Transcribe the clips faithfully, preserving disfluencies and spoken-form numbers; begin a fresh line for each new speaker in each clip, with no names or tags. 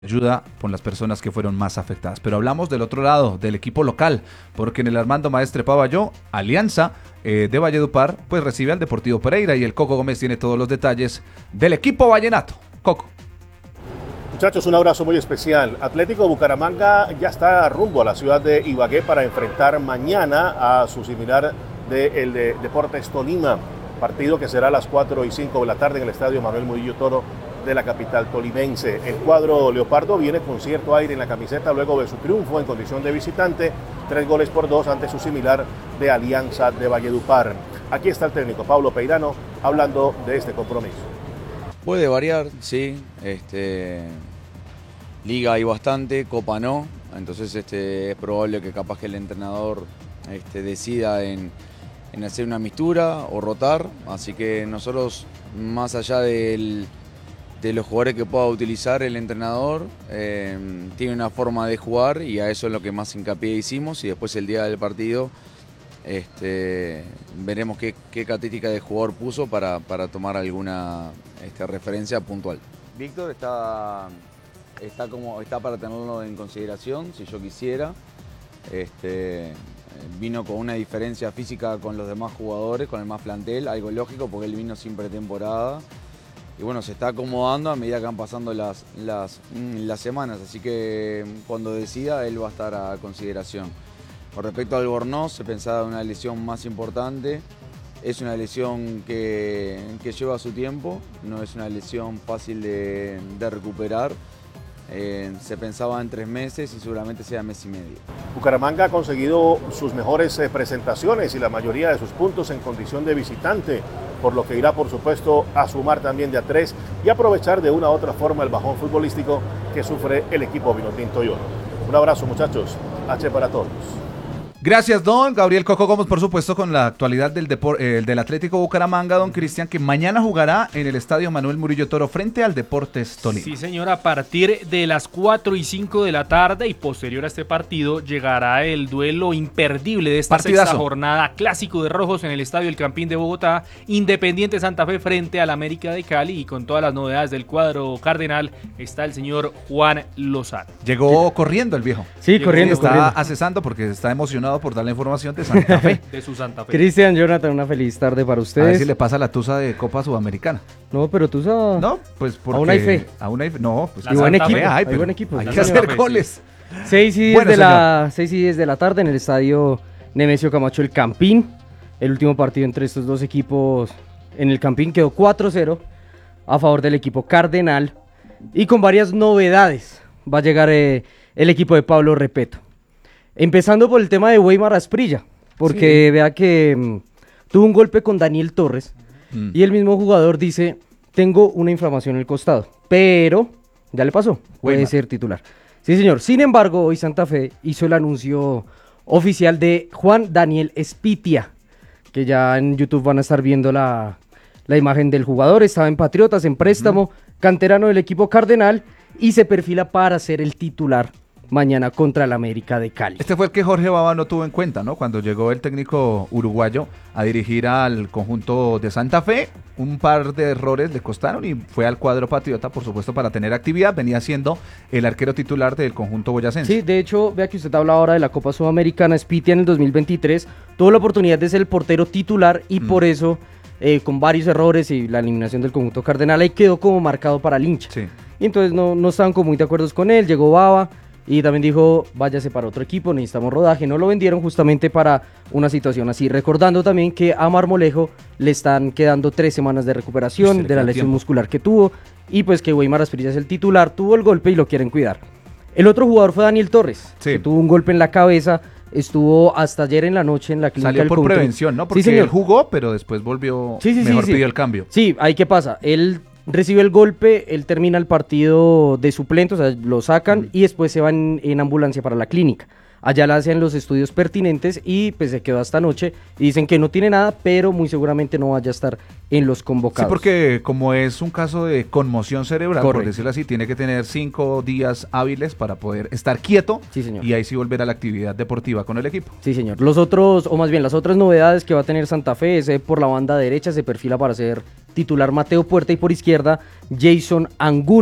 ayuda con las personas que fueron más afectadas. Pero hablamos del otro lado, del equipo local, porque en el Armando Maestre Pavalló, Alianza eh, de Valledupar, pues recibe al Deportivo Pereira y el Coco Gómez tiene todos los detalles del equipo vallenato. Coco.
Muchachos, un abrazo muy especial. Atlético Bucaramanga ya está rumbo a la ciudad de Ibagué para enfrentar mañana a su similar del de Deportes Tolima, partido que será a las cuatro y cinco de la tarde en el estadio Manuel Murillo Toro de la capital tolimense. El cuadro leopardo viene con cierto aire en la camiseta luego de su triunfo en condición de visitante, tres goles por dos ante su similar de Alianza de Valledupar. Aquí está el técnico Pablo Peirano hablando de este compromiso.
Puede variar, sí. Este, Liga hay bastante, Copa no. Entonces este, es probable que capaz que el entrenador este, decida en, en hacer una mistura o rotar. Así que nosotros, más allá del de los jugadores que pueda utilizar el entrenador, eh, tiene una forma de jugar y a eso es lo que más hincapié hicimos, y después el día del partido este, veremos qué, qué característica de jugador puso para, para tomar alguna este, referencia puntual. Víctor está, está, como, está para tenerlo en consideración, si yo quisiera. Este, vino con una diferencia física con los demás jugadores, con el más plantel, algo lógico porque él vino sin pretemporada. Y bueno, se está acomodando a medida que van pasando las, las, las semanas, así que cuando decida él va a estar a consideración. Con respecto al Albornoz, se pensaba en una lesión más importante. Es una lesión que, que lleva su tiempo, no es una lesión fácil de, de recuperar. Eh, se pensaba en tres meses y seguramente sea mes y medio.
Bucaramanga ha conseguido sus mejores eh, presentaciones y la mayoría de sus puntos en condición de visitante, por lo que irá por supuesto a sumar también de a tres y aprovechar de una u otra forma el bajón futbolístico que sufre el equipo vinotinto y oro. Un abrazo muchachos, H para todos.
Gracias, don Gabriel Coco Gómez, por supuesto, con la actualidad del, Depor- eh, del Atlético Bucaramanga, don Cristian, que mañana jugará en el estadio Manuel Murillo Toro frente al Deportes Tolima.
Sí, señor, a partir de las cuatro y cinco de la tarde y posterior a este partido llegará el duelo imperdible de esta
Partidazo.
Sexta jornada, clásico de rojos en el estadio El Campín de Bogotá, Independiente Santa Fe frente al América de Cali, y con todas las novedades del cuadro cardenal está el señor Juan Lozano.
Llegó sí. corriendo el viejo.
Sí, Llegó, corriendo,
está
corriendo.
accesando porque está emocionado por dar la información de Santa Fe.
De su Santa Fe.
Cristian, Jonathan, una feliz tarde para ustedes.
A ver si le pasa la tusa de Copa Sudamericana.
No, pero tusa...
No, pues porque...
Aún hay fe.
Aún hay fe. No, pues...
Y buen equipo,
Fe hay,
hay buen equipo.
Hay
La
que hacer
fe,
goles.
Sí.
seis y diez
Bueno,
de la, seis y diez de la tarde en el estadio Nemesio Camacho El Campín. El último partido entre estos dos equipos en el Campín quedó cuatro cero a favor del equipo cardenal. Y con varias novedades va a llegar eh, el equipo de Pablo Repeto. Empezando por el tema de Weimar Asprilla, porque sí. vea que mm, tuvo un golpe con Daniel Torres mm. y el mismo jugador dice, tengo una inflamación en el costado, pero ya le pasó, puede Weimar. ser titular. Sí, señor. Sin embargo, hoy Santa Fe hizo el anuncio oficial de Juan Daniel Espitia, que ya en YouTube van a estar viendo la, la imagen del jugador. Estaba en Patriotas, en préstamo, mm. canterano del equipo cardenal, y se perfila para ser el titular mañana contra el América de Cali.
Este fue el que Jorge Baba no tuvo en cuenta, ¿no? Cuando llegó el técnico uruguayo a dirigir al conjunto de Santa Fe, un par de errores le costaron y fue al cuadro patriota, por supuesto, para tener actividad. Venía siendo el arquero titular del conjunto boyacense.
Sí, de hecho, vea que usted habla ahora de la Copa Sudamericana. Spitia en el dos mil veintitrés tuvo la oportunidad de ser el portero titular y mm. por eso, eh, con varios errores y la eliminación del conjunto cardenal, ahí quedó como marcado para el hincha.
Sí.
Y entonces no, no estaban como muy de acuerdo con él, llegó Baba y también dijo, váyase para otro equipo, necesitamos rodaje. No lo vendieron justamente para una situación así. Recordando también que a Marmolejo le están quedando tres semanas de recuperación sí, de la lesión tiempo. muscular que tuvo, y pues que Weimar Asprilla es el titular, tuvo el golpe y lo quieren cuidar. El otro jugador fue Daniel Torres, sí. que tuvo un golpe en la cabeza, estuvo hasta ayer en la noche en la clínica
Salió
del
por
control.
prevención, ¿no? Porque sí, él jugó, pero después volvió,
sí, sí,
mejor
sí, sí.
pidió el cambio.
Sí, ahí qué pasa, él recibe el golpe, él termina el partido de suplente, o sea, lo sacan uh-huh. y después se van en, en ambulancia para la clínica. Allá le hacen los estudios pertinentes y pues se quedó hasta anoche y dicen que no tiene nada, pero muy seguramente no vaya a estar en los convocados.
Sí, porque como es un caso de conmoción cerebral,
Correcto.
por decirlo así, tiene que tener cinco días hábiles para poder estar quieto
sí, señor.
y ahí sí volver a la actividad deportiva con el equipo.
Sí, señor. Los otros, o más bien las otras novedades que va a tener Santa Fe es eh, por la banda derecha se perfila para ser titular Mateo Puerta y por izquierda Jason Angulo,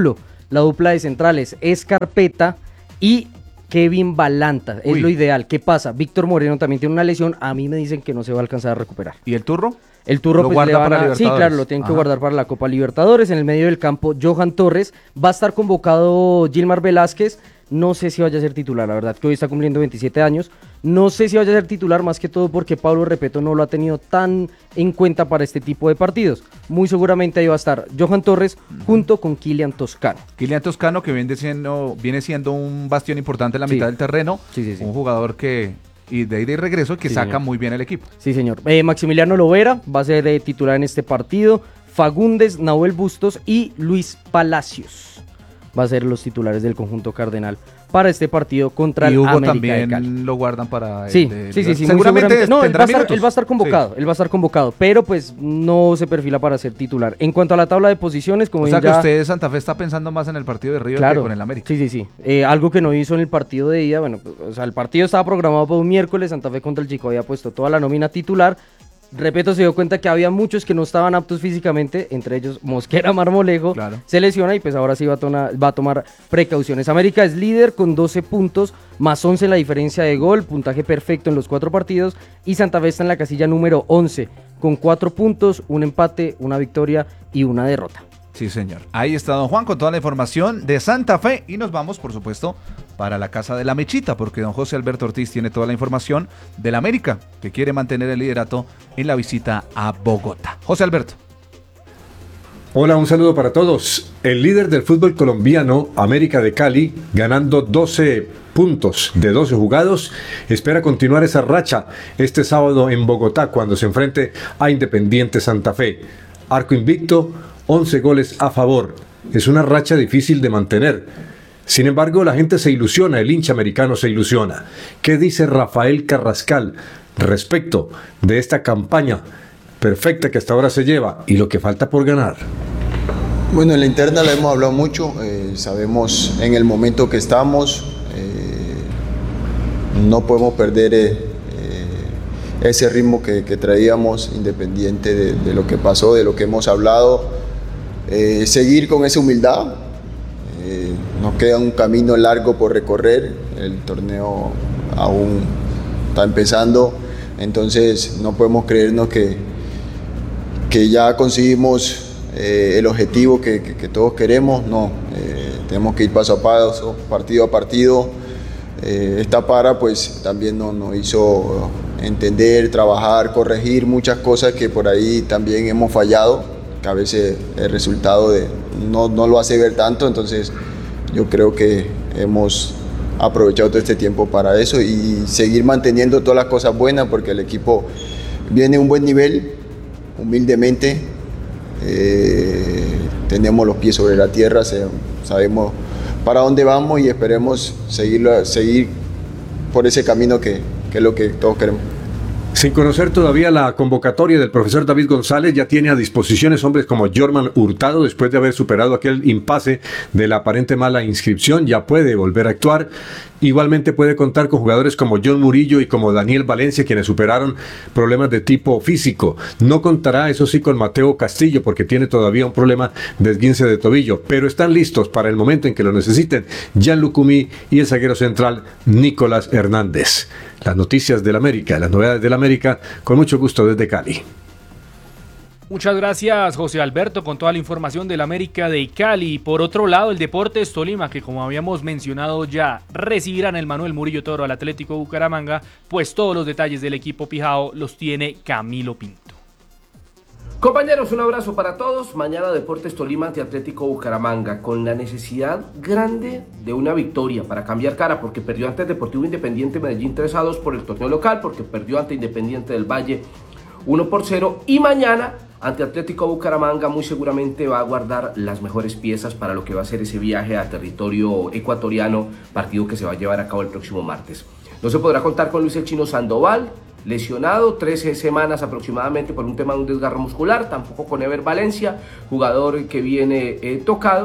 La dupla de centrales es Carpeta y Kevin Balanta, es
Uy.
lo ideal. ¿Qué pasa? Víctor Moreno también tiene una lesión, a mí me dicen que no se va a alcanzar a recuperar.
¿Y el Turro?
El Turro
¿Lo
pues,
guarda
le van
para
a- Sí,
Libertadores?
claro, lo tienen que
Ajá.
guardar para la Copa Libertadores. En el medio del campo, Johan Torres. Va a estar convocado Gilmar Velázquez. No sé si vaya a ser titular, la verdad que hoy está cumpliendo veintisiete años. No sé si vaya a ser titular, más que todo porque Pablo Repeto no lo ha tenido tan en cuenta para este tipo de partidos. Muy seguramente ahí va a estar Johan Torres junto con Kylian Toscano.
Kylian Toscano, que viene siendo, viene siendo un bastión importante en la
Sí.
mitad del terreno.
Sí, sí, sí.
Un jugador que, y de ida y regreso, que
Sí,
saca
señor.
muy bien el equipo.
Sí, señor. Eh, Maximiliano Lovera va a ser eh, titular en este partido. Fagundes, Nahuel Bustos y Luis Palacios va a ser los titulares del conjunto cardenal para este partido contra
Y
el
Hugo
América de Cali.
también lo guardan para... el
Sí,
de-
sí, sí, sí, muy
seguramente
seguramente. No, él va,
tendrá
a estar,
minutos.
él va a estar convocado, él va a estar convocado, pero pues no se perfila para ser titular. En cuanto a la tabla de posiciones, como
O sea
bien
que
ya-
usted, Santa Fe, está pensando más en el partido de River
Claro,
que con el América.
sí, sí, sí. Eh, algo que no hizo en el partido de ida, bueno, pues, o sea, el partido estaba programado para un miércoles, Santa Fe contra el Chico había puesto toda la nómina titular. Repeto, se dio cuenta que había muchos que no estaban aptos físicamente, entre ellos Mosquera Marmolejo,
Claro.
se lesiona y pues ahora sí va a, tona- va a tomar precauciones. América es líder con doce puntos, más once en la diferencia de gol, puntaje perfecto en los cuatro partidos, y Santa Fe está en la casilla número once, con cuatro puntos, un empate, una victoria y una derrota.
Sí, señor. Ahí está don Juan con toda la información de Santa Fe y nos vamos, por supuesto, para la casa de la Mechita, porque don José Alberto Ortiz tiene toda la información del América, que quiere mantener el liderato en la visita a Bogotá. José Alberto.
Hola, un saludo para todos. El líder del fútbol colombiano, América de Cali, ganando doce puntos de doce jugados, espera continuar esa racha este sábado en Bogotá cuando se enfrente a Independiente Santa Fe. Arco invicto, once goles a favor. Es una racha difícil de mantener. Sin embargo, la gente se ilusiona, el hincha americano se ilusiona. ¿Qué dice Rafael Carrascal respecto de esta campaña perfecta que hasta ahora se lleva y lo que falta por ganar?
Bueno, en la interna la hemos hablado mucho, eh, sabemos en el momento que estamos, eh, no podemos perder eh, eh, ese ritmo que, que traíamos, independiente de, de lo que pasó, de lo que hemos hablado, eh, seguir con esa humildad, eh, nos queda un camino largo por recorrer, el torneo aún está empezando, entonces no podemos creernos que, que ya conseguimos Eh, el objetivo que, que, que todos queremos, no, eh, tenemos que ir paso a paso, partido a partido. Eh, esta para pues también nos, nos hizo entender, trabajar, corregir muchas cosas que por ahí también hemos fallado, que a veces el resultado de, no, no lo hace ver tanto, entonces yo creo que hemos aprovechado todo este tiempo para eso y seguir manteniendo todas las cosas buenas porque el equipo viene a un buen nivel, humildemente. Eh, tenemos los pies sobre la tierra, se, sabemos para dónde vamos y esperemos seguirlo, seguir por ese camino que, que es lo que todos queremos.
Sin conocer todavía la convocatoria del profesor David González, ya tiene a disposiciones hombres como Jorman Hurtado, después de haber superado aquel impasse de la aparente mala inscripción, ya puede volver a actuar. Igualmente puede contar con jugadores como John Murillo y como Daniel Valencia, quienes superaron problemas de tipo físico. No contará, eso sí, con Mateo Castillo, porque tiene todavía un problema de esguince de tobillo, pero están listos para el momento en que lo necesiten Jan Lucumí y el zaguero central Nicolás Hernández. Las noticias del América, las novedades del América, con mucho gusto desde Cali.
Muchas gracias, José Alberto, con toda la información del América de Cali. Por otro lado, el Deportes Tolima, que como habíamos mencionado ya, recibirán el Manuel Murillo Toro al Atlético Bucaramanga, pues todos los detalles del equipo pijao los tiene Camilo Pinto.
Compañeros, un abrazo para todos. Mañana Deportes Tolima ante Atlético Bucaramanga, con la necesidad grande de una victoria para cambiar cara, porque perdió ante Deportivo Independiente Medellín tres a dos por el torneo local, porque perdió ante Independiente del Valle uno por cero, y mañana ante Atlético Bucaramanga muy seguramente va a guardar las mejores piezas para lo que va a ser ese viaje a territorio ecuatoriano, partido que se va a llevar a cabo el próximo martes. No se podrá contar con Luis el Chino Sandoval, lesionado, trece semanas aproximadamente por un tema de un desgarro muscular, tampoco con Ever Valencia, jugador que viene eh, tocado,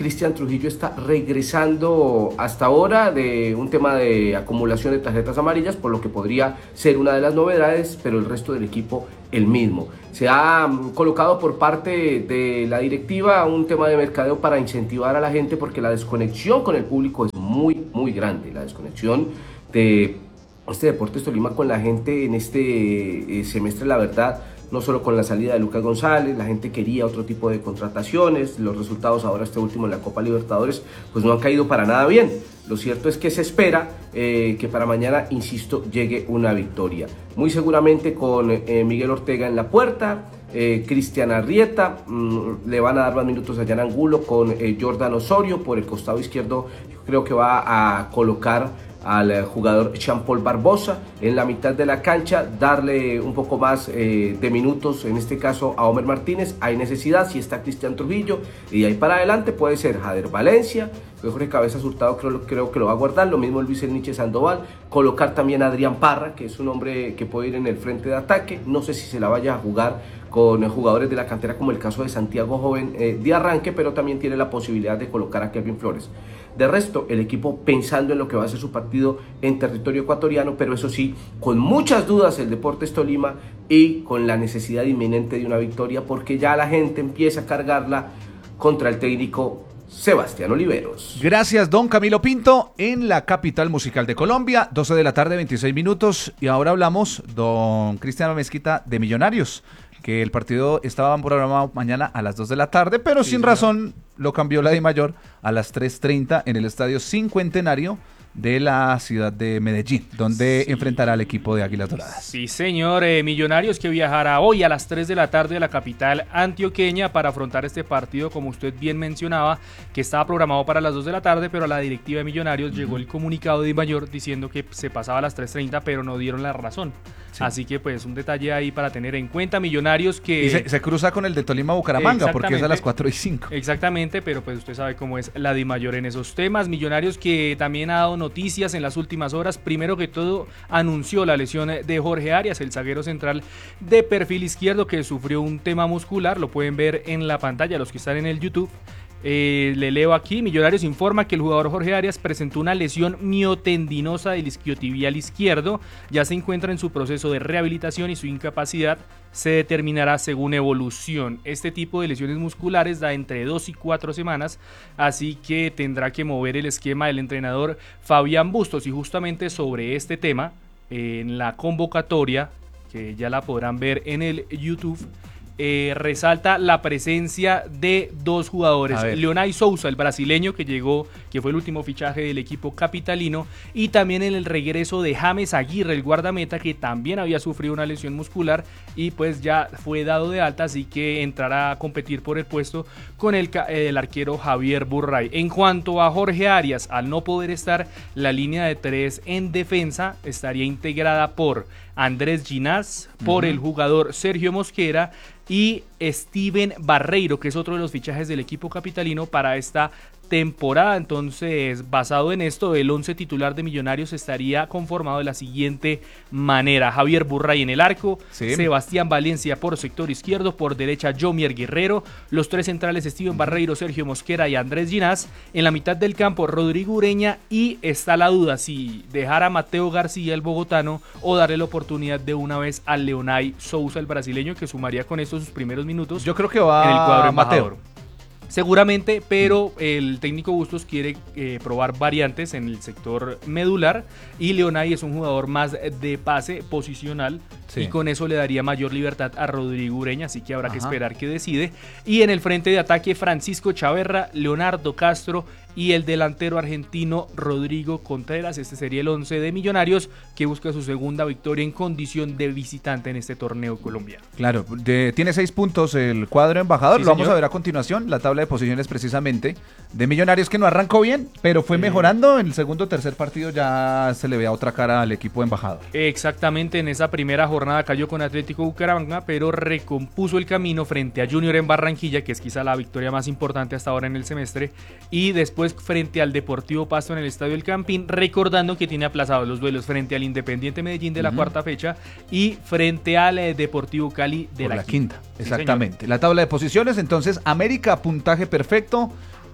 Cristian Trujillo está regresando hasta ahora de un tema de acumulación de tarjetas amarillas, por lo que podría ser una de las novedades, pero el resto del equipo el mismo. Se ha um, colocado por parte de la directiva un tema de mercadeo para incentivar a la gente, porque la desconexión con el público es muy, muy grande. La desconexión de este Deportes Tolima con la gente en este eh, semestre, la verdad, no solo con la salida de Lucas González, la gente quería otro tipo de contrataciones, los resultados ahora este último en la Copa Libertadores pues no han caído para nada bien. Lo cierto es que se espera eh, que para mañana, insisto, llegue una victoria. Muy seguramente con eh, Miguel Ortega en la puerta, eh, Cristian Arrieta, mmm, le van a dar más minutos a Jan Angulo con eh, Jordan Osorio. Por el costado izquierdo yo creo que va a colocar al jugador Jean-Paul Barbosa en la mitad de la cancha, darle un poco más eh, de minutos, en este caso a Homer Martínez. Hay necesidad, si está Cristian Trujillo, y de ahí para adelante puede ser Jader Valencia, Jorge Cabezas Hurtado creo, creo que lo va a guardar, lo mismo Luis El Nietzsche Sandoval, colocar también a Adrián Parra, que es un hombre que puede ir en el frente de ataque. No sé si se la vaya a jugar con jugadores de la cantera, como el caso de Santiago Joven eh, de arranque, pero también tiene la posibilidad de colocar a Kelvin Flores. De resto, el equipo pensando en lo que va a ser su partido en territorio ecuatoriano, pero eso sí, con muchas dudas el Deportes Tolima y con la necesidad inminente de una victoria, porque ya la gente empieza a cargarla contra el técnico Sebastián Oliveros.
Gracias, don Camilo Pinto, en la capital musical de Colombia, doce de la tarde, veintiséis minutos, y ahora hablamos, don Cristiano Mezquita, de Millonarios, que el partido estaba programado mañana a las dos de la tarde, pero sí, sin señor. razón lo cambió la DIMAYOR a las tres treinta en el Estadio Cincuentenario de la ciudad de Medellín, donde sí. enfrentará al equipo de Águilas Doradas.
Sí, señor, eh, Millonarios que viajará hoy a las tres de la tarde a la capital antioqueña para afrontar este partido, como usted bien mencionaba, que estaba programado para las dos de la tarde, pero a la directiva de Millonarios uh-huh. llegó el comunicado de DIMAYOR diciendo que se pasaba a las tres treinta, pero no dieron la razón. Sí. Así que pues un detalle ahí para tener en cuenta. Millonarios que...
Y se, se cruza con el de Tolima Bucaramanga, porque es a las cuatro y cinco.
Exactamente, pero pues usted sabe cómo es la DIMAYOR en esos temas. Millonarios que también ha dado noticias en las últimas horas. Primero que todo, anunció la lesión de Jorge Arias, el zaguero central de perfil izquierdo, que sufrió un tema muscular. Lo pueden ver en la pantalla los que están en el YouTube. Eh, le leo aquí: Millonarios informa que el jugador Jorge Arias presentó una lesión miotendinosa del isquiotibial izquierdo, ya se encuentra en su proceso de rehabilitación y su incapacidad se determinará según evolución. Este tipo de lesiones musculares da entre dos y cuatro semanas, así que tendrá que mover el esquema del entrenador Fabián Bustos. Y justamente sobre este tema, eh, en la convocatoria, que ya la podrán ver en el YouTube, Eh, resalta la presencia de dos jugadores: Leonay Souza, el brasileño que llegó, que fue el último fichaje del equipo capitalino, y también en el regreso de James Aguirre, el guardameta, que también había sufrido una lesión muscular y pues ya fue dado de alta, así que entrará a competir por el puesto con el, el arquero Javier Burray. En cuanto a Jorge Arias, al no poder estar, la línea de tres en defensa estaría integrada por Andrés Ginás, por uh-huh. el jugador Sergio Mosquera y Steven Barreiro, que es otro de los fichajes del equipo capitalino para esta temporada. Entonces, basado en esto, el once titular de Millonarios estaría conformado de la siguiente manera: Javier Burray en el arco, sí. Sebastián Valencia por sector izquierdo, por derecha Jomier Guerrero, los tres centrales Steven Barreiro, Sergio Mosquera y Andrés Ginás, en la mitad del campo Rodrigo Ureña, y está la duda si dejar a Mateo García, el bogotano, o darle la oportunidad de una vez a Leonay Souza, el brasileño, que sumaría con esto sus primeros minutos.
Yo creo que va
en el cuadro
embajador.
Mateo. Seguramente, pero el técnico Bustos quiere eh, probar variantes en el sector medular, y Leonay es un jugador más de pase posicional, sí. y con eso le daría mayor libertad a Rodrigo Ureña, así que habrá Ajá. que esperar que decide. Y en el frente de ataque, Francisco Chaverra, Leonardo Castro y el delantero argentino Rodrigo Contreras. Este sería el once de Millonarios, que busca su segunda victoria en condición de visitante en este torneo colombiano.
Claro, de, tiene seis puntos el cuadro embajador, sí, lo vamos señor. a ver a continuación, la tabla de posiciones precisamente de Millonarios, que no arrancó bien, pero fue eh. mejorando. En el segundo o tercer partido ya se le ve a otra cara al equipo embajador.
Exactamente, en esa primera jornada cayó con Atlético Bucaramanga, pero recompuso el camino frente a Junior en Barranquilla, que es quizá la victoria más importante hasta ahora en el semestre, y después frente al Deportivo Pasto en el Estadio El Campín, recordando que tiene aplazados los duelos frente al Independiente Medellín de la uh-huh. cuarta fecha y frente al eh, Deportivo Cali de
Por
la,
la
quinta.
quinta. Exactamente. Sí, la tabla de posiciones, entonces, América, puntaje perfecto,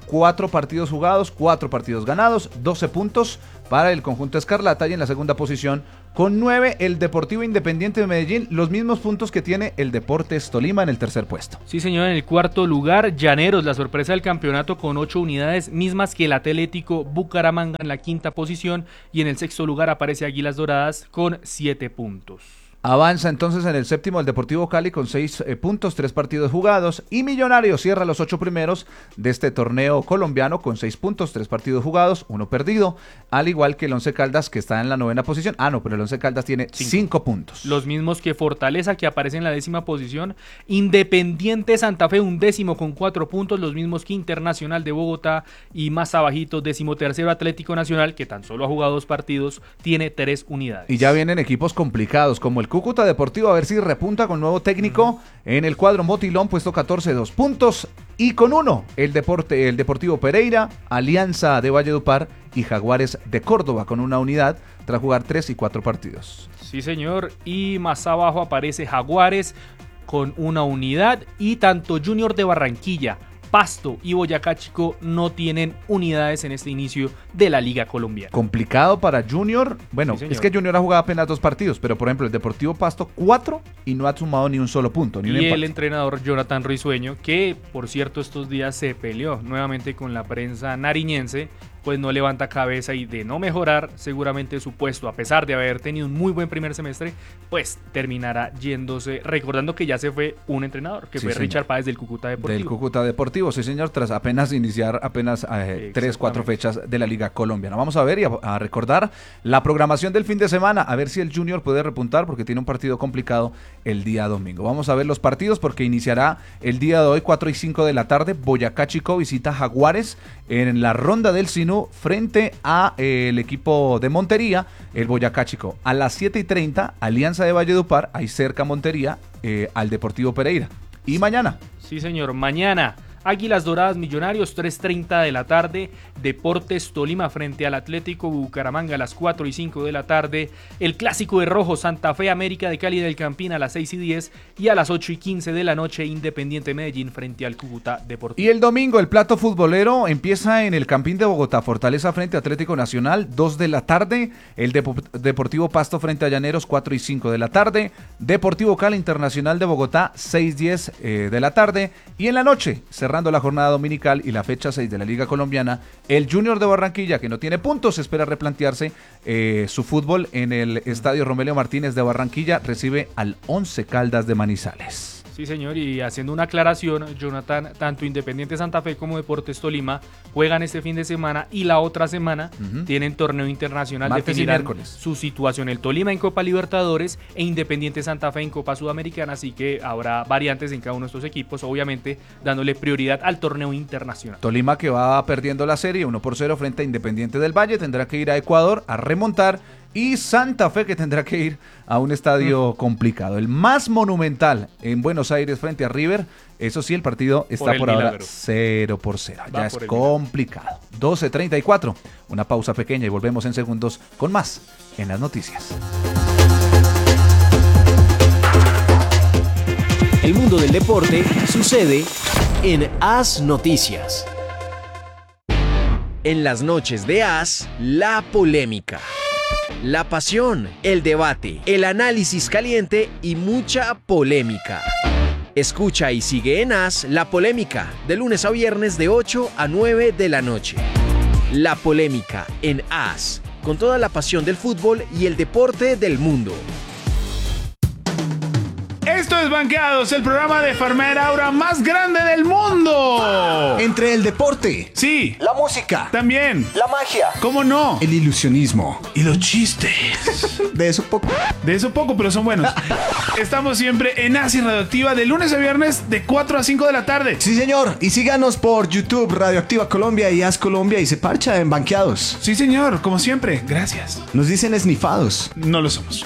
cuatro partidos jugados, cuatro partidos ganados, doce puntos para el conjunto escarlata, y en la segunda posición con nueve el Deportivo Independiente de Medellín, los mismos puntos que tiene el Deportes Tolima en el tercer puesto.
Sí, señor, en el cuarto lugar, Llaneros, la sorpresa del campeonato con ocho unidades, mismas que el Atlético Bucaramanga en la quinta posición, y en el sexto lugar aparece Águilas Doradas con siete puntos.
Avanza entonces en el séptimo el Deportivo Cali con seis eh, puntos, tres partidos jugados, y Millonarios cierra los ocho primeros de este torneo colombiano con seis puntos, tres partidos jugados, uno perdido, al igual que el Once Caldas, que está en la novena posición. Ah, no, pero el Once Caldas tiene cinco, cinco puntos.
Los mismos que Fortaleza, que aparece en la décima posición, Independiente Santa Fe un décimo con cuatro puntos, los mismos que Internacional de Bogotá, y más abajito décimo tercero Atlético Nacional, que tan solo ha jugado dos partidos, tiene tres unidades.
Y ya vienen equipos complicados como el Cúcuta Deportivo, a ver si repunta con nuevo técnico. Uh-huh. En el cuadro Motilón, puesto catorce, dos puntos, y con uno el Deporte, el Deportivo Pereira, Alianza de Valledupar y Jaguares de Córdoba con una unidad tras jugar tres y cuatro partidos.
Sí, señor, y más abajo aparece Jaguares con una unidad, y tanto Junior de Barranquilla, Pasto y Boyacá Chico no tienen unidades en este inicio de la Liga Colombiana.
Complicado para Junior. Bueno, sí, es que Junior ha jugado apenas dos partidos, pero por ejemplo el Deportivo Pasto cuatro y no ha sumado ni un solo punto. Ni un
y
empate.
El entrenador Jonathan Risueño, que por cierto estos días se peleó nuevamente con la prensa nariñense, pues no levanta cabeza, y de no mejorar seguramente su puesto, a pesar de haber tenido un muy buen primer semestre, pues terminará yéndose, recordando que ya se fue un entrenador, que sí, fue señor. Richard Páez del Cúcuta Deportivo.
Del Cúcuta Deportivo, sí señor, tras apenas iniciar apenas eh, tres, cuatro fechas de la Liga Colombiana. Vamos a ver y a, a recordar la programación del fin de semana, a ver si el Junior puede repuntar, porque tiene un partido complicado el día domingo. Vamos a ver los partidos, porque iniciará el día de hoy, cuatro y cinco de la tarde, Boyacá Chico visita Jaguares en la ronda del Sinú frente a eh, el equipo de Montería, el Boyacá Chico. A las siete y treinta, Alianza de Valledupar, ahí cerca Montería, eh, al Deportivo Pereira. Y sí, mañana.
Sí, señor, mañana Águilas Doradas Millonarios, tres y treinta de la tarde, Deportes Tolima frente al Atlético Bucaramanga a las cuatro y cinco de la tarde, el Clásico de Rojo Santa Fe América de Cali del Campín a las seis y diez, y a las ocho y quince de la noche Independiente Medellín frente al Cúcuta Deportivo.
Y el domingo el plato futbolero empieza en el Campín de Bogotá, Fortaleza frente a Atlético Nacional, dos de la tarde, el Dep- Deportivo Pasto frente a Llaneros, cuatro y cinco de la tarde, Deportivo Cali Internacional de Bogotá, seis y diez eh, de la tarde, y en la noche, cerrando la jornada dominical y la fecha seis de la Liga Colombiana, el Junior de Barranquilla, que no tiene puntos, espera replantearse eh, su fútbol en el Estadio Romelio Martínez de Barranquilla, recibe al Once Caldas de Manizales.
Sí, señor, y haciendo una aclaración, Jonathan, tanto Independiente Santa Fe como Deportes Tolima juegan este fin de semana, y la otra semana uh-huh. tienen torneo internacional, definirán su situación, el Tolima en Copa Libertadores e Independiente Santa Fe en Copa Sudamericana, así que habrá variantes en cada uno de estos equipos, obviamente dándole prioridad al torneo internacional.
Tolima, que va perdiendo la serie uno por cero frente a Independiente del Valle, tendrá que ir a Ecuador a remontar, y Santa Fe, que tendrá que ir a un estadio mm. complicado, el más monumental en Buenos Aires frente a River. Eso sí, el partido está por, por ahora cero por cero, ya es complicado. doce treinta y cuatro, una pausa pequeña y volvemos en segundos con más en las noticias.
El mundo del deporte sucede en As Noticias. En las noches de As, la polémica, la pasión, el debate, el análisis caliente y mucha polémica. Escucha y sigue en As La Polémica, de lunes a viernes de ocho a nueve de la noche. La Polémica en As, con toda la pasión del fútbol y el deporte del mundo.
Esto es Banqueados, el programa de Farmer Aura más grande del mundo.
Entre el deporte,
sí,
la música,
también,
la magia,
¿cómo no?
El ilusionismo
y los chistes.
De eso poco.
De eso poco, pero son buenos. Estamos siempre en As y Radioactiva de lunes a viernes de cuatro a cinco de la tarde.
Sí, señor. Y síganos por YouTube, Radioactiva Colombia y As Colombia, y se parcha en Banqueados.
Sí, señor, como siempre. Gracias.
Nos dicen esnifados.
No lo somos.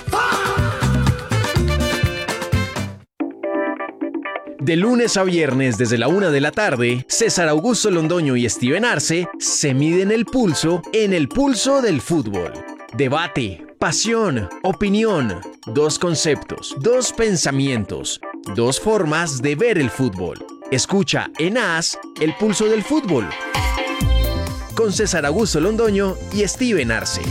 De lunes a viernes desde la una de la tarde, César Augusto Londoño y Steven Arce se miden el pulso en el pulso del fútbol. Debate, pasión, opinión, dos conceptos, dos pensamientos, dos formas de ver el fútbol. Escucha en AS el pulso del fútbol con César Augusto Londoño y Steven Arce.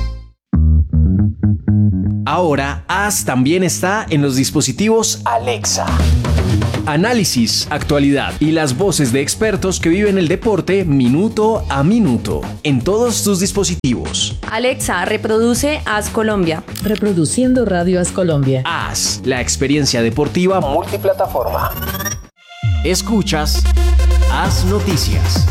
Ahora AS también está en los dispositivos Alexa. Análisis, actualidad y las voces de expertos que viven el deporte minuto a minuto en todos tus dispositivos.
Alexa, reproduce AS Colombia.
Reproduciendo Radio AS Colombia.
AS, la experiencia deportiva multiplataforma. Escuchas AS Noticias.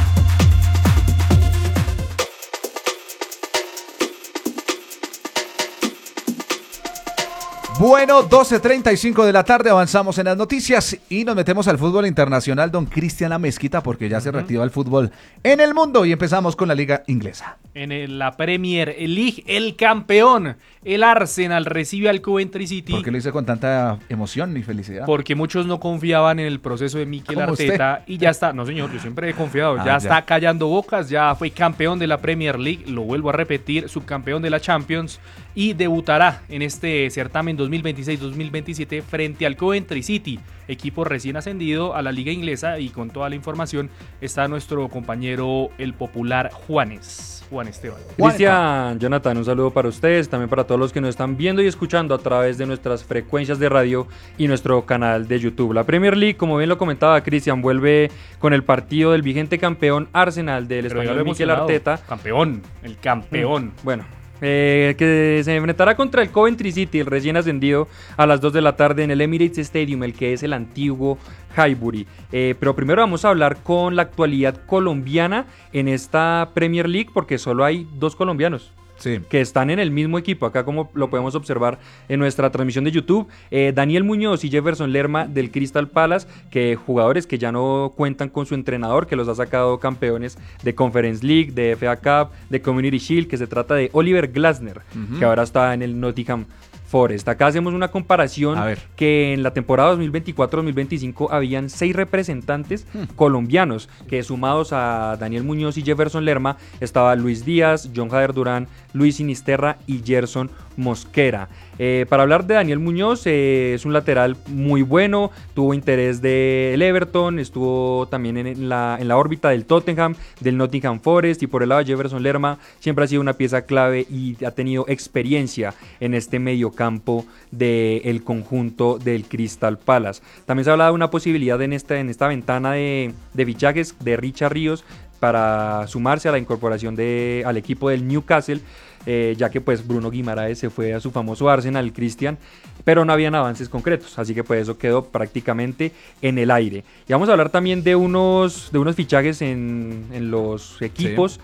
Bueno, doce treinta y cinco de la tarde, avanzamos en las noticias y nos metemos al fútbol internacional, don Cristian Amezquita, porque ya se reactiva el fútbol en el mundo y empezamos con la liga inglesa.
En el, la Premier League, el campeón, el Arsenal, recibe al Coventry City.
¿Por qué lo hice con tanta emoción y felicidad?
Porque muchos no confiaban en el proceso de Mikel Arteta usted? y ya está, no señor, yo siempre he confiado, ah, ya, ya está callando bocas, ya fue campeón de la Premier League, lo vuelvo a repetir, subcampeón de la Champions y debutará en este certamen dos mil veintiséis dos mil veintisiete frente al Coventry City, equipo recién ascendido a la liga inglesa, y con toda la información está nuestro compañero el popular Juanes. Juan Esteban.
Cristian, Jonathan, un saludo para ustedes, también para todos los que nos están viendo y escuchando a través de nuestras frecuencias de radio y nuestro canal de YouTube. La Premier League, como bien lo comentaba Cristian, vuelve con el partido del vigente campeón Arsenal del
Pero
español Mikel Arteta.
Campeón, el campeón.
Mm, bueno. Eh, que se enfrentará contra el Coventry City, el recién ascendido, a las dos de la tarde en el Emirates Stadium, el que es el antiguo Highbury. Eh, pero primero vamos a hablar con la actualidad colombiana en esta Premier League, porque solo hay dos colombianos. Sí. Que están en el mismo equipo, acá como lo podemos observar en nuestra transmisión de YouTube. eh, Daniel Muñoz y Jefferson Lerma del Crystal Palace, que jugadores que ya no cuentan con su entrenador, que los ha sacado campeones de Conference League, de F A Cup, de Community Shield, que se trata de Oliver Glasner, uh-huh. que ahora está en el Nottingham Forest. Acá hacemos una comparación que en la temporada dos mil veinticuatro dos mil veinticinco habían seis representantes hmm. colombianos, que sumados a Daniel Muñoz y Jefferson Lerma estaba Luis Díaz, John Jader Durán, Luis Sinisterra y Gerson Mosquera. Eh, para hablar de Daniel Muñoz, eh, es un lateral muy bueno, tuvo interés del Everton, estuvo también en la, en la órbita del Tottenham, del Nottingham Forest, y por el lado de Jefferson Lerma siempre ha sido una pieza clave y ha tenido experiencia en este mediocampo del conjunto del Crystal Palace. También se ha hablado de una posibilidad en esta, en esta ventana de, de fichajes de Richard Ríos para sumarse a la incorporación de, al equipo del Newcastle, eh, ya que pues Bruno Guimaraes se fue a su famoso Arsenal, Cristian, pero no habían avances concretos, así que pues eso quedó prácticamente en el aire. Y vamos a hablar también de unos, de unos fichajes en, en los equipos. Sí.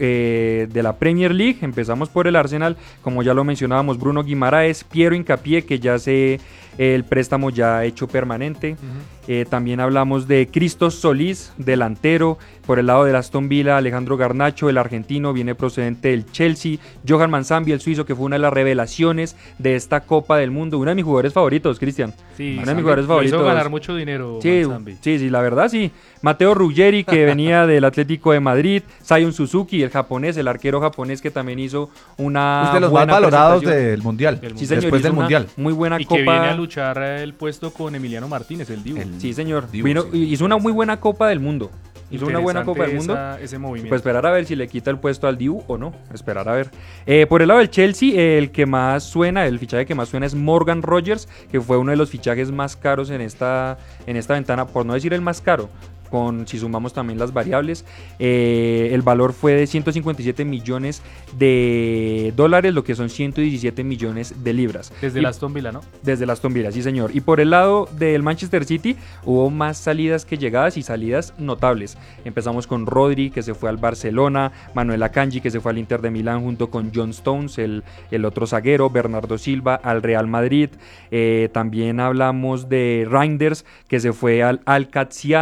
Eh, de la Premier League. Empezamos por el Arsenal, como ya lo mencionábamos, Bruno Guimaraes, Piero Hincapié, que ya se el préstamo ya hecho permanente. Uh-huh. Eh, también hablamos de Christos Solís, delantero. Por el lado del Aston Villa, Alejandro Garnacho, el argentino, viene procedente del Chelsea. Johan Manzambi, el suizo, que fue una de las revelaciones de esta Copa del Mundo, uno de mis jugadores favoritos, Cristian.
Sí,
uno de mis jugadores favoritos.
Hizo ganar mucho dinero.
Sí, sí, sí, la verdad sí. Mateo Ruggeri, que venía del Atlético de Madrid. Zion Suzuki, el japonés, el arquero japonés, que también hizo una
Usted de los más valorados del Mundial.
Sí, señor,
después del Mundial.
Muy buena
y
Copa.
Que viene a luchar el puesto con Emiliano Martínez, el Dibu. El
sí, señor.
Dibu,
Vino,
sí.
Hizo una muy buena Copa del Mundo. Hizo una buena Copa del Mundo.
Esa, ese movimiento.
Pues esperar a ver si le quita el puesto al Dibu o no. Esperar a ver. Eh, por el lado del Chelsea, el que más suena, el fichaje que más suena es Morgan Rogers, que fue uno de los fichajes más caros en esta, en esta ventana, por no decir el más caro. Con, si sumamos también las variables, eh, el valor fue de ciento cincuenta y siete millones de dólares, lo que son ciento diecisiete millones de libras.
Desde el Aston Villa, ¿no?
Desde el Aston Villa, sí señor. Y por el lado del Manchester City hubo más salidas que llegadas y salidas notables. Empezamos con Rodri, que se fue al Barcelona, Manuel Akanji, que se fue al Inter de Milán junto con John Stones, el, el otro zaguero, Bernardo Silva al Real Madrid. Eh, también hablamos de Reinders, que se fue al Al-Qadsiya,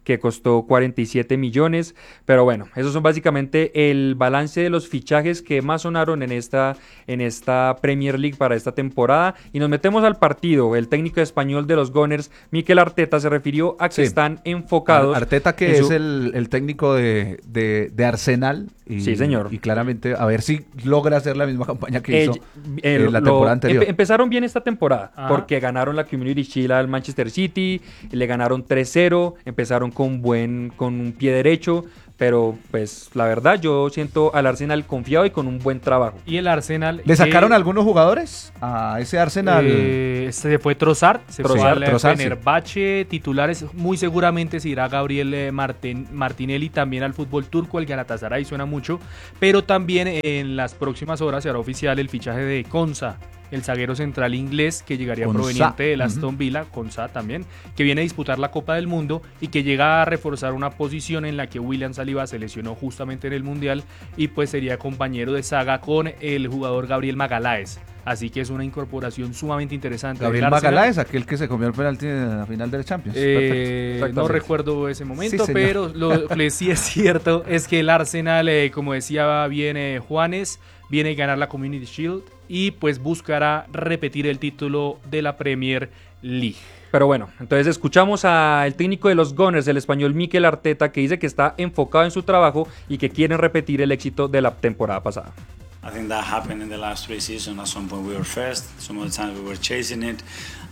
que costó cuarenta y siete millones. Pero bueno, esos son básicamente el balance de los fichajes que más sonaron en esta, en esta Premier League para esta temporada. Y nos metemos al partido. El técnico español de los Gunners, Mikel Arteta, se refirió a que sí. están enfocados.
Arteta, que es su... el, el técnico de, de, de Arsenal. Y,
sí, señor.
Y claramente, a ver si logra hacer la misma campaña que hizo eh, en la
lo,
temporada anterior.
Empe empezaron bien esta temporada, Ajá. porque ganaron la Community Shield al Manchester City, le ganaron tres cero, empezaron con, buen, con un pie derecho, pero pues la verdad yo siento al Arsenal confiado y con un buen trabajo.
Y el Arsenal...
¿Le sacaron eh, algunos jugadores a ese Arsenal?
Eh, se fue Trossard, se
Trossard,
fue al Fenerbahce, sí. titulares, muy seguramente se irá Gabriel eh, Martin, Martinelli también al fútbol turco, el Galatasaray suena mucho, pero también en las próximas horas se hará oficial el fichaje de Konsa, el zaguero central inglés que llegaría Konsa. proveniente del Aston Villa, Konsa también, que viene a disputar la Copa del Mundo y que llega a reforzar una posición en la que William Saliba se lesionó justamente en el Mundial y pues sería compañero de saga con el jugador Gabriel Magaláes. Así que es una incorporación sumamente interesante.
Gabriel Magaláes, aquel que se comió el penalti en la final del Champions.
Eh, no recuerdo ese momento, sí, pero lo que sí es cierto es que el Arsenal, eh, como decía bien eh, Juanes, viene a ganar la Community Shield y pues buscará repetir el título de la Premier League.
Pero bueno, entonces escuchamos al técnico de los Gunners, el español Mikel Arteta, que dice que está enfocado en su trabajo y que quieren repetir el éxito de la temporada pasada.
I think that happened in the last three seasons. At some point we were first, some of the time we were chasing it,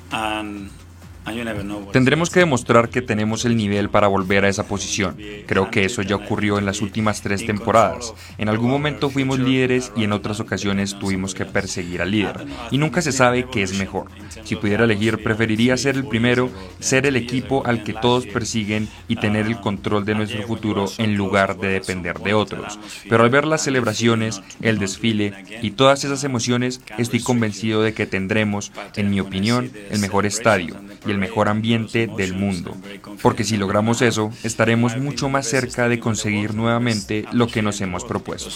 and
Tendremos que demostrar que tenemos el nivel para volver a esa posición. Creo que eso ya ocurrió en las últimas tres temporadas. En algún momento fuimos líderes y en otras ocasiones tuvimos que perseguir al líder. Y nunca se sabe qué es mejor. Si pudiera elegir, preferiría ser el primero, ser el equipo al que todos persiguen y tener el control de nuestro futuro en lugar de depender de otros. Pero al ver las celebraciones, el desfile y todas esas emociones, estoy convencido de que tendremos, en mi opinión, el mejor estadio y el mejor ambiente del mundo, porque si logramos eso, estaremos mucho más cerca de conseguir nuevamente lo que nos hemos propuesto.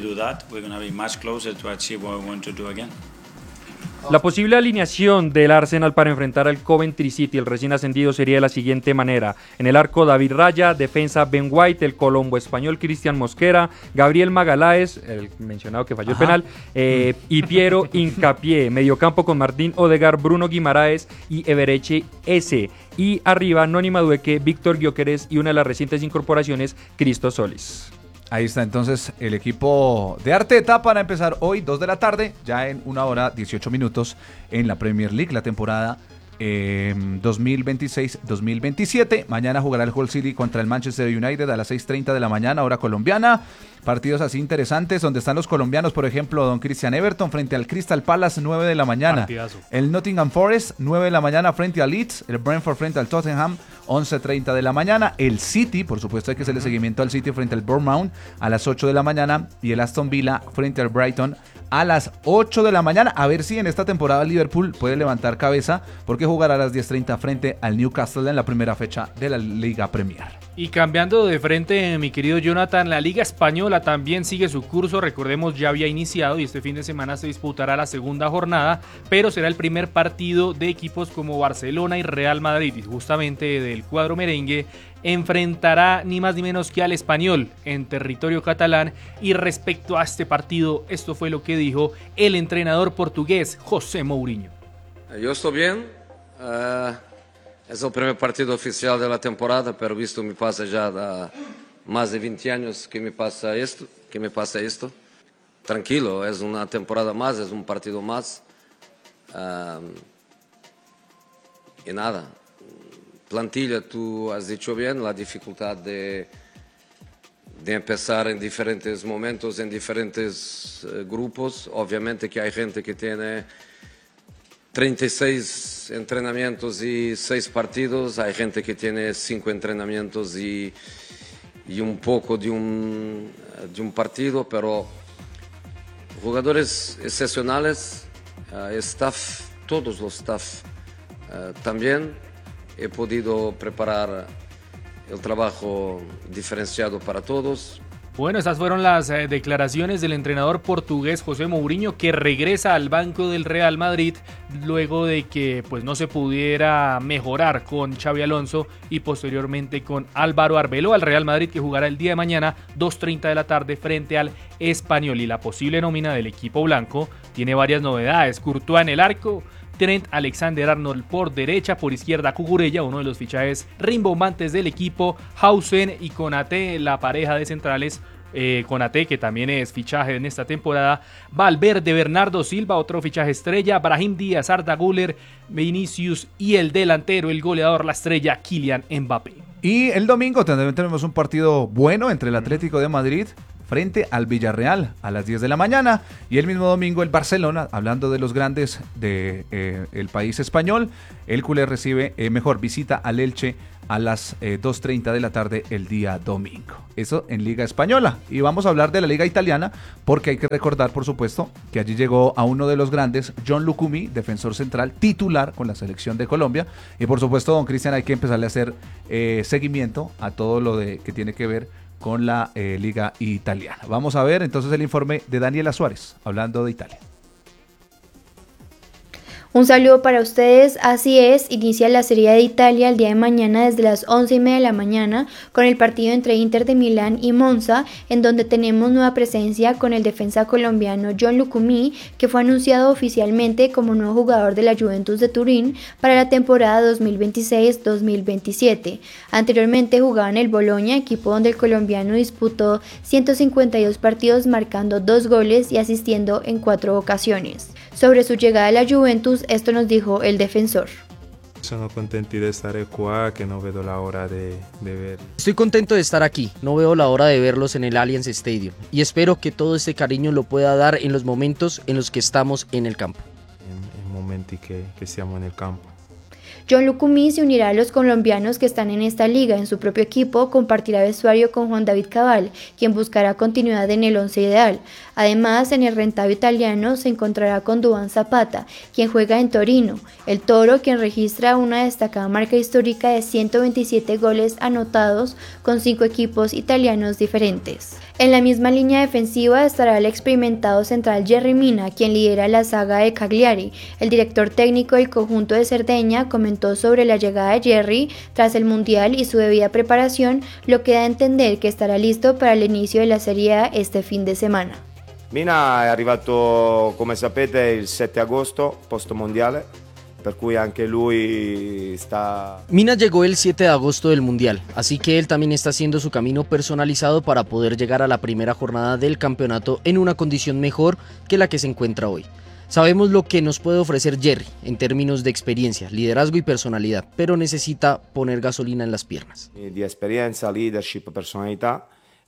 La posible alineación del Arsenal para enfrentar al Coventry City, el recién ascendido, sería de la siguiente manera: en el arco David Raya, defensa Ben White, el colombo español Cristian Mosquera, Gabriel Magaláes, el mencionado que falló Ajá. el penal, eh, y Piero Hincapié, mediocampo con Martín Odegaard, Bruno Guimaraes y Evereche S, y arriba Noni Madueque, Víctor Gyökeres y una de las recientes incorporaciones, Christos Solis.
Ahí está entonces el equipo de Arteta para empezar hoy, dos de la tarde, ya en una hora dieciocho minutos en la Premier League, la temporada eh, dos mil veintiséis dos mil veintisiete. Mañana jugará el Hull City contra el Manchester United a las seis treinta de la mañana, hora colombiana. Partidos así interesantes donde están los colombianos, por ejemplo, don Christian Everton frente al Crystal Palace, nueve de la mañana. Partidazo. El Nottingham Forest, nueve de la mañana frente al Leeds. El Brentford frente al Tottenham, once treinta de la mañana. El City, por supuesto hay que hacerle seguimiento al City frente al Bournemouth a las ocho de la mañana. Y el Aston Villa frente al Brighton a las ocho de la mañana. A ver si en esta temporada Liverpool puede levantar cabeza, porque jugará a las diez treinta frente al Newcastle en la primera fecha de la Liga Premier.
Y cambiando de frente, mi querido Jonathan, la Liga Española también sigue su curso. Recordemos, ya había iniciado y este fin de semana se disputará la segunda jornada, pero será el primer partido de equipos como Barcelona y Real Madrid, y justamente del cuadro merengue enfrentará ni más ni menos que al Español en territorio catalán. Y respecto a este partido, esto fue lo que dijo el entrenador portugués José Mourinho.
Yo estoy bien. Uh... Es el primer partido oficial de la temporada, pero visto me pasa ya da más de veinte años que me pasa esto, que me pasa esto. Tranquilo, es una temporada más, es un partido más. Um, y nada, plantilla, tú has dicho bien, la dificultad de, de empezar en diferentes momentos, en diferentes uh, grupos. Obviamente que hay gente que tiene treinta y seis entrenamientos y seis partidos, hay gente que tiene cinco entrenamientos y, y un poco de un, de un partido, pero jugadores excepcionales, uh, staff, todos los staff uh, también. He podido preparar el trabajo diferenciado para todos.
Bueno, estas fueron las eh, declaraciones del entrenador portugués José Mourinho, que regresa al banco del Real Madrid luego de que pues, no se pudiera mejorar con Xabi Alonso y posteriormente con Álvaro Arbeloa. Al Real Madrid, que jugará el día de mañana, dos treinta de la tarde, frente al Español. Y la posible nómina del equipo blanco tiene varias novedades. Courtois en el arco, Trent Alexander-Arnold por derecha, por izquierda Cucurella, uno de los fichajes rimbombantes del equipo, Hausen y Konaté, la pareja de centrales, eh, Konaté, que también es fichaje en esta temporada, Valverde, Bernardo Silva, otro fichaje estrella, Brahim Díaz, Arda Güler, Vinicius y el delantero, el goleador, la estrella, Kylian Mbappé.
Y el domingo también tenemos un partido bueno entre el Atlético de Madrid frente al Villarreal a las diez de la mañana, y el mismo domingo el Barcelona, hablando de los grandes del de, eh, país español, el culé recibe, eh, mejor, visita al Elche a las eh, dos treinta de la tarde el día domingo. Eso en Liga Española. Y vamos a hablar de la Liga Italiana, porque hay que recordar, por supuesto, que allí llegó a uno de los grandes, Gianluca Buffon, defensor central titular con la selección de Colombia. Y por supuesto, don Cristian, hay que empezarle a hacer eh, seguimiento a todo lo de que tiene que ver con la eh, Liga Italiana. Vamos a ver entonces el informe de Daniela Suárez, hablando de Italia.
Un saludo para ustedes, así es, inicia la Serie A de Italia el día de mañana desde las once y media de la mañana con el partido entre Inter de Milán y Monza, en donde tenemos nueva presencia con el defensa colombiano Gianluca Buffon, que fue anunciado oficialmente como nuevo jugador de la Juventus de Turín para la temporada dos mil veintiséis dos mil veintisiete. Anteriormente jugaba en el Bologna, equipo donde el colombiano disputó ciento cincuenta y dos partidos, marcando dos goles y asistiendo en cuatro ocasiones. Sobre su llegada a la Juventus, esto nos dijo el defensor.
Sono contenti de estar qua, que no veo la hora de, de ver.
Estoy contento de estar aquí, no veo la hora de verlos en el Allianz Stadium y espero que todo este cariño lo pueda dar en los momentos en los que estamos en el campo.
En, en momentos que, que estamos en el campo.
Gianluca Buffon se unirá a los colombianos que están en esta liga. En su propio equipo compartirá vestuario con Juan David Cabal, quien buscará continuidad en el once ideal. Además, en el rentado italiano se encontrará con Duván Zapata, quien juega en Torino, el Toro, quien registra una destacada marca histórica de ciento veintisiete goles anotados con cinco equipos italianos diferentes. En la misma línea defensiva estará el experimentado central Yerry Mina, quien lidera la saga de Cagliari. El director técnico del conjunto de Cerdeña comentó sobre la llegada de Yerry tras el Mundial y su debida preparación, lo que da a entender que estará listo para el inicio de la Serie A este fin de semana.
Mina è arrivato, come sapete, il sette agosto, post mondiale, per cui anche lui está...
Mina llegó el siete de agosto del Mundial, así que él también está haciendo su camino personalizado para poder llegar a la primera jornada del campeonato en una condición mejor que la que se encuentra hoy. Sabemos lo que nos puede ofrecer Yerry en términos de experiencia, liderazgo y personalidad, pero necesita poner gasolina en las piernas.
Di esperienza, leadership, personalità,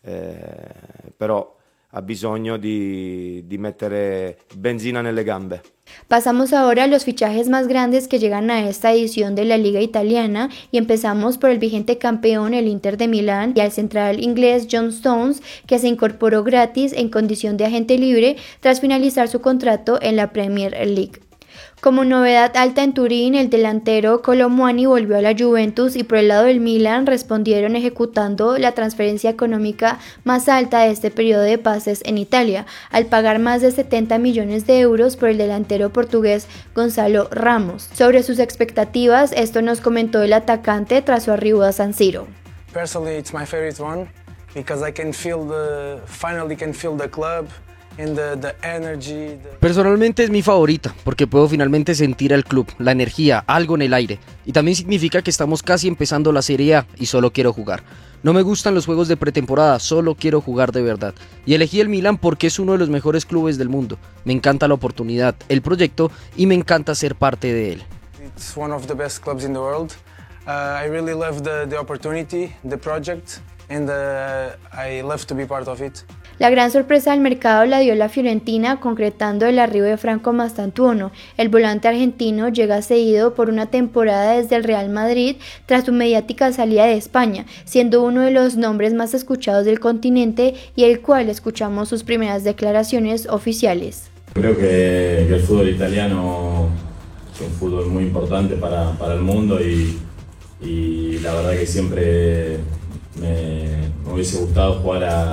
eh, però ha bisogno di, di mettere benzina nelle gambe.
Pasamos ahora a los fichajes más grandes que llegan a esta edición de la Liga Italiana y empezamos por el vigente campeón, el Inter de Milán, y al central inglés John Stones, que se incorporó gratis en condición de agente libre tras finalizar su contrato en la Premier League. Como novedad alta en Turín, el delantero Kolo Muani volvió a la Juventus y por el lado del Milan respondieron ejecutando la transferencia económica más alta de este periodo de pases en Italia, al pagar más de setenta millones de euros por el delantero portugués Gonzalo Ramos. Sobre sus expectativas, esto nos comentó el atacante tras su arribo a San Siro.
Personally, it's my favorite one because I can feel the finally can feel the club. The, the energy, the...
Personalmente es mi favorita porque puedo finalmente sentir al club, la energía, algo en el aire, y también significa que estamos casi empezando la Serie A y solo quiero jugar. No me gustan los juegos de pretemporada, solo quiero jugar de verdad. Y elegí el Milan porque es uno de los mejores clubes del mundo. Me encanta la oportunidad, el proyecto y me encanta ser parte de él.
It's one of the best clubs in the world. Uh, I really love the, the opportunity, the project, and uh, I love to be part of it.
La gran sorpresa del mercado la dio la Fiorentina, concretando el arribo de Franco Mastantuono. El volante argentino llega cedido por una temporada desde el Real Madrid tras su mediática salida de España, siendo uno de los nombres más escuchados del continente y el cual escuchamos sus primeras declaraciones oficiales.
Creo que, que el fútbol italiano es un fútbol muy importante para, para el mundo y, y la verdad que siempre me, me hubiese gustado jugar a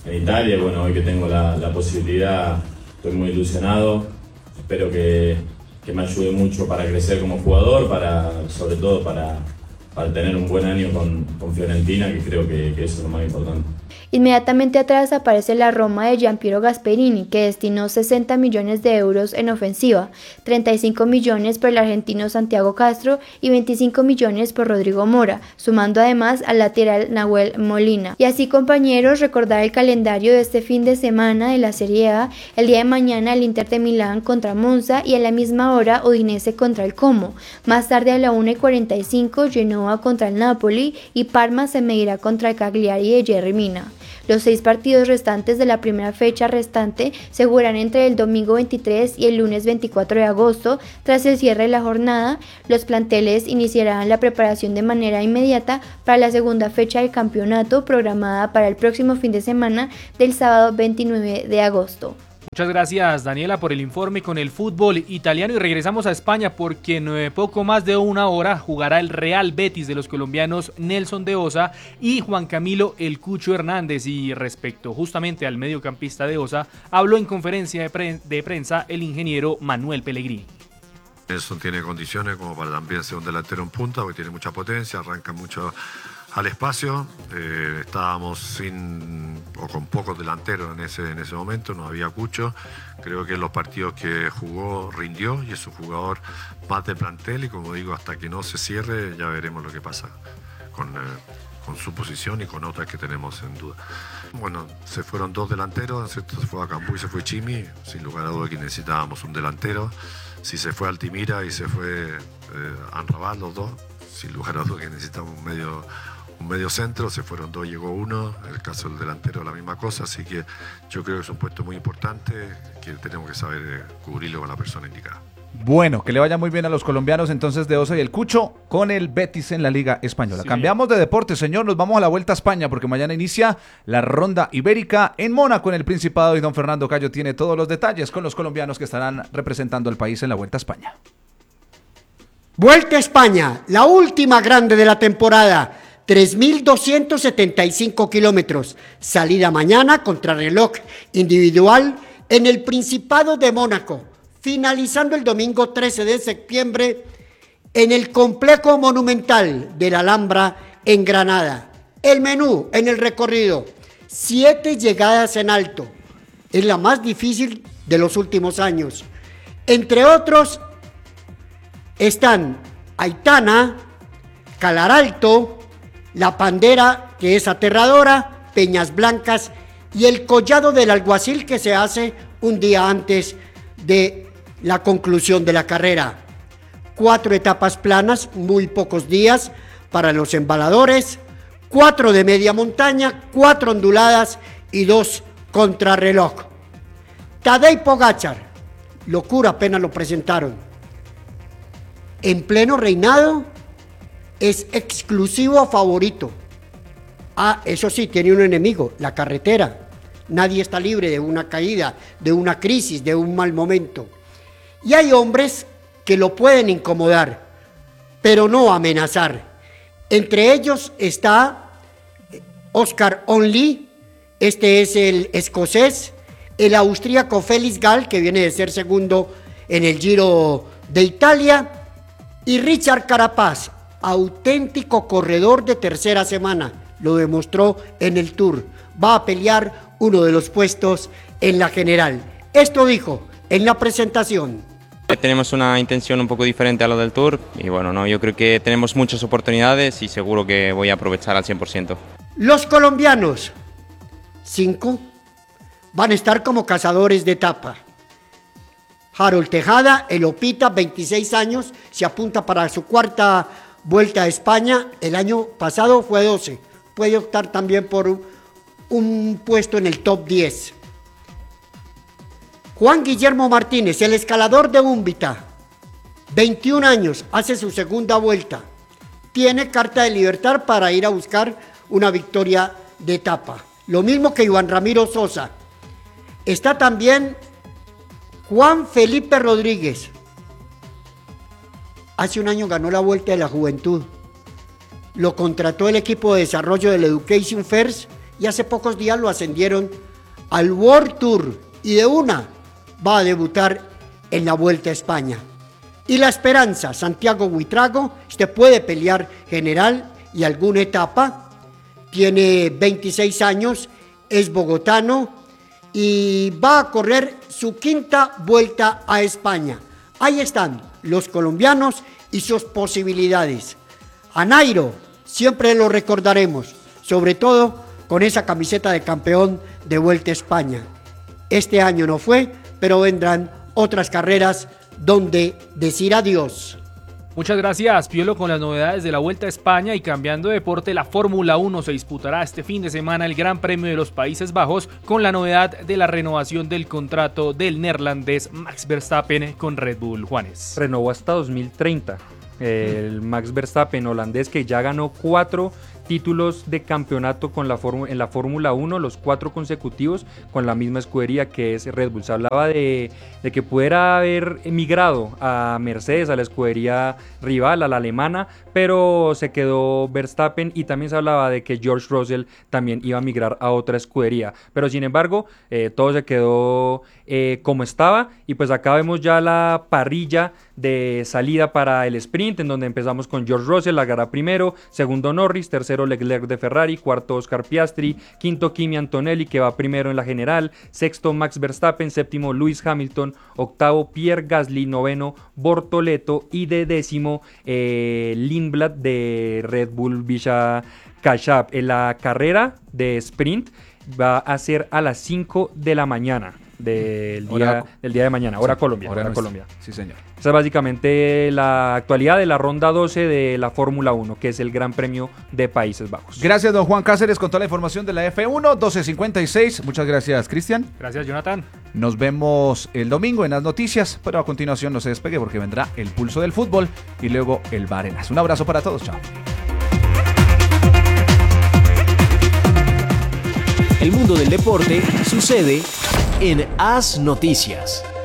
en Italia. Y bueno, hoy que tengo la, la posibilidad, estoy muy ilusionado. Espero que, que me ayude mucho para crecer como jugador, para, sobre todo para, para tener un buen año con, con Fiorentina, que creo que, que eso es lo más importante.
Inmediatamente atrás aparece la Roma de Giampiero Gasperini, que destinó sesenta millones de euros en ofensiva, treinta y cinco millones por el argentino Santiago Castro y veinticinco millones por Rodrigo Mora, sumando además al lateral Nahuel Molina. Y así, compañeros, recordar el calendario de este fin de semana de la Serie A. El día de mañana el Inter de Milán contra Monza y a la misma hora Udinese contra el Como. Más tarde a la una y cuarenta y cinco Genoa contra el Napoli y Parma se medirá contra el Cagliari de Jerry Mina. Los seis partidos restantes de la primera fecha restante se jugarán entre el domingo veintitrés y el lunes veinticuatro de agosto. Tras el cierre de la jornada, los planteles iniciarán la preparación de manera inmediata para la segunda fecha del campeonato, programada para el próximo fin de semana del sábado veintinueve de agosto.
Muchas gracias, Daniela, por el informe con el fútbol italiano, y regresamos a España porque en eh, poco más de una hora jugará el Real Betis de los colombianos Nelson de Osa y Juan Camilo El Cucho Hernández. Y respecto justamente al mediocampista de Osa, habló en conferencia de, pre- de prensa el ingeniero Manuel Pellegrini.
Nelson tiene condiciones como para también ser un delantero en punta, porque tiene mucha potencia, arranca mucho al espacio. Eh, estábamos sin o con pocos delanteros en ese, en ese momento, no había Cucho. Creo que en los partidos que jugó rindió y es un jugador más de plantel, y como digo, hasta que no se cierre ya veremos lo que pasa con, eh, con su posición y con otras que tenemos en duda. Bueno, se fueron dos delanteros, ¿cierto? Se fue a Cambú y se fue Chimi, sin lugar a dudas que necesitábamos un delantero. Si se fue Altimira y se fue eh, Anrabal, los dos, sin lugar a dudas que necesitamos un medio un medio centro, se fueron dos, llegó uno, en el caso del delantero la misma cosa, así que yo creo que es un puesto muy importante que tenemos que saber eh, cubrirlo con la persona indicada.
Bueno, que le vaya muy bien a los colombianos entonces de Osa y el Cucho con el Betis en la Liga Española. Sí. Cambiamos de deporte, señor, nos vamos a la Vuelta a España porque mañana inicia la Ronda Ibérica en Mónaco, en el Principado, y don Fernando Cayo tiene todos los detalles con los colombianos que estarán representando al país en la Vuelta a España.
Vuelta a España, la última grande de la temporada. tres mil doscientos setenta y cinco kilómetros, salida mañana, contrarreloj individual en el Principado de Mónaco, finalizando el domingo trece de septiembre en el Complejo Monumental de la Alhambra en Granada. El menú en el recorrido, siete llegadas en alto, es la más difícil de los últimos años. Entre otros están Aitana, Calaralto, La Pandera, que es aterradora, Peñas Blancas y el Collado del Alguacil, que se hace un día antes de la conclusión de la carrera. Cuatro etapas planas, muy pocos días para los embaladores, cuatro de media montaña, cuatro onduladas y dos contrarreloj. Tadej Pogačar, locura, apenas lo presentaron. En pleno reinado, es exclusivo favorito. Ah, eso sí, tiene un enemigo, la carretera. Nadie está libre de una caída, de una crisis, de un mal momento. Y hay hombres que lo pueden incomodar, pero no amenazar. Entre ellos está Oscar Onley, este es el escocés, el austríaco Félix Gall, que viene de ser segundo en el Giro de Italia, y Richard Carapaz, auténtico corredor de tercera semana, lo demostró en el Tour, va a pelear uno de los puestos en la general. Esto dijo en la presentación.
Tenemos una intención un poco diferente a lo del Tour y bueno, no, yo creo que tenemos muchas oportunidades y seguro que voy a aprovechar al cien por ciento.
Los colombianos, cinco, van a estar como cazadores de etapa. Harold Tejada, el Opita, veintiséis años, se apunta para su cuarta Vuelta a España. El año pasado fue doce. Puede optar también por un, un puesto en el top diez. Juan Guillermo Martínez, el escalador de Úmbita, veintiún años, hace su segunda vuelta. Tiene carta de libertad para ir a buscar una victoria de etapa. Lo mismo que Iván Ramiro Sosa. Está también Juan Felipe Rodríguez. Hace un año ganó la Vuelta de la Juventud. Lo contrató el equipo de desarrollo del Education First y hace pocos días lo ascendieron al World Tour y de una va a debutar en la Vuelta a España. Y la esperanza, Santiago Buitrago, usted puede pelear general y alguna etapa, tiene veintiséis años, es bogotano y va a correr su quinta Vuelta a España. Ahí están los colombianos y sus posibilidades. A Nairo siempre lo recordaremos, sobre todo con esa camiseta de campeón de Vuelta a España. Este año no fue, pero vendrán otras carreras donde decir adiós.
Muchas gracias, Piolo, con las novedades de la Vuelta a España. Y cambiando de deporte, la Fórmula uno se disputará este fin de semana el Gran Premio de los Países Bajos con la novedad de la renovación del contrato del neerlandés Max Verstappen con Red Bull. Juanes.
Renovó hasta dos mil treinta. El Max Verstappen, holandés, que ya ganó cuatro títulos de campeonato con la fórmula, en la Fórmula uno, los cuatro consecutivos con la misma escudería que es Red Bull. Se hablaba de, de que pudiera haber emigrado a Mercedes, a la escudería rival, a la alemana, pero se quedó Verstappen, y también se hablaba de que George Russell también iba a migrar a otra escudería, pero sin embargo eh, todo se quedó eh, como estaba. Y pues acá vemos ya la parrilla de salida para el sprint, en donde empezamos con George Russell, la gara primero, segundo Norris, tercero Leclerc de Ferrari, cuarto Oscar Piastri, quinto Kimi Antonelli, que va primero en la general, sexto Max Verstappen, séptimo Lewis Hamilton, octavo Pierre Gasly, noveno Bortoleto y de décimo eh, Lindblad de Red Bull Villa Kashab. En la carrera de sprint va a ser a las cinco de la mañana del día,
Hora-
del día de mañana, hora
Sí,
Colombia,
hora
hora
nuestra.
Colombia.
Sí, señor.
Esa es básicamente la actualidad de la ronda doce de la Fórmula uno, que es el Gran Premio de Países Bajos.
Gracias, don Juan Cáceres, con toda la información de la F uno, doce cincuenta y seis. Muchas gracias, Cristian.
Gracias, Jonathan.
Nos vemos el domingo en las noticias, pero a continuación no se despegue porque vendrá el pulso del fútbol y luego el Barenas. Un abrazo para todos, chao.
El mundo del deporte sucede en As Noticias.